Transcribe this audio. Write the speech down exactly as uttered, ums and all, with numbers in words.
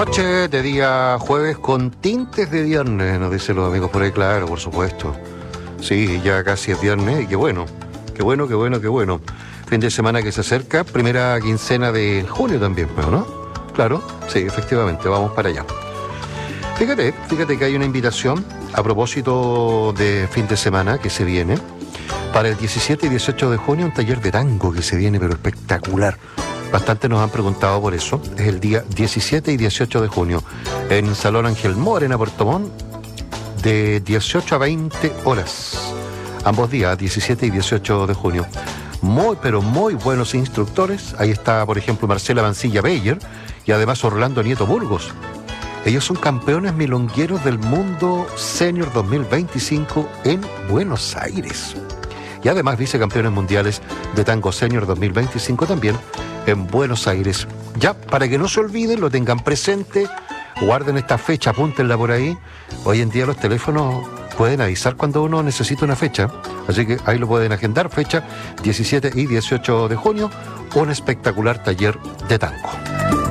Noche de día jueves con tintes de viernes, nos dicen los amigos por ahí, claro, por supuesto. Sí, ya casi es viernes y qué bueno, qué bueno, qué bueno, qué bueno. Fin de semana que se acerca, primera quincena de junio también, pues, ¿no? Claro, sí, efectivamente, vamos para allá. Fíjate, fíjate que hay una invitación a propósito de fin de semana que se viene. Para el diecisiete y dieciocho de junio, un taller de tango que se viene, pero espectacular. Bastante nos han preguntado por eso. Es el día diecisiete y dieciocho de junio, en Salón Ángel Moore, en Puerto Montt, de dieciocho a veinte horas. Ambos días, diecisiete y dieciocho de junio. Muy, pero muy buenos instructores. Ahí está, por ejemplo, Marcela Mancilla Beyer y además Orlando Nieto Burgos. Ellos son campeones milongueros del mundo senior dos mil veinticinco en Buenos Aires. Y además vicecampeones mundiales de tango senior dos mil veinticinco también en Buenos Aires. Ya, para que no se olviden, lo tengan presente, guarden esta fecha, apúntenla por ahí. Hoy en día los teléfonos pueden avisar cuando uno necesita una fecha, así que ahí lo pueden agendar, fecha diecisiete y dieciocho de junio, un espectacular taller de tango.